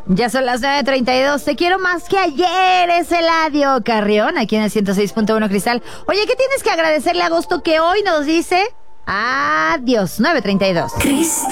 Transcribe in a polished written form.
Ya son las 9:32. Te quiero más que ayer, es Eladio Carrión, aquí en el 106.1 Cristal. Oye, ¿qué tienes que agradecerle a Agosto que hoy nos dice adiós? 9:32.